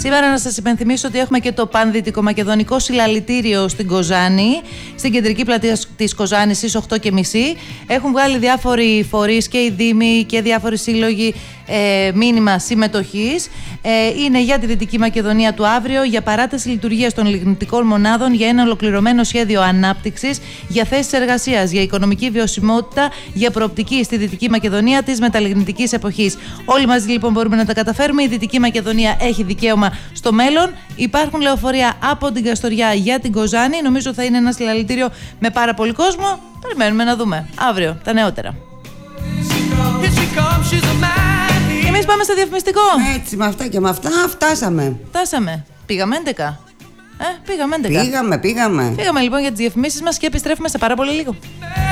Σήμερα να σας υπενθυμίσω ότι έχουμε και το Πανδυτικομακεδονικό Συλλαλητήριο στην Κοζάνη, στην κεντρική πλατεία της Κοζάνης στις 8:30. Έχουν βγάλει διάφοροι φορείς και οι δήμοι και διάφοροι σύλλογοι μήνυμα συμμετοχής. Είναι για τη Δυτική Μακεδονία του αύριο, για παράταση λειτουργίας των λιγνητικών μονάδων, για ένα ολοκληρωμένο σχέδιο ανάπτυξης, για θέσεις εργασίας, για οικονομική βιωσιμότητα, για προοπτική στη Δυτική Μακεδονία της μεταλλιγνητικής εποχής. Όλοι μαζί λοιπόν μπορούμε να τα καταφέρουμε. Η Δυτική Μακεδονία έχει δικαίωμα στο μέλλον. Υπάρχουν λεωφορεία από την Καστοριά για την Κοζάνη. Νομίζω θα είναι ένα συλλαλητήριο με πάρα πολύ κόσμο. Περιμένουμε να δούμε αύριο τα νεότερα. Εμείς πάμε στο διαφημιστικό. Έτσι, με αυτά και με αυτά φτάσαμε. Πήγαμε 11. Πήγαμε 11. Πήγαμε. Πήγαμε λοιπόν για τις διαφημίσεις μας και επιστρέφουμε σε πάρα πολύ λίγο.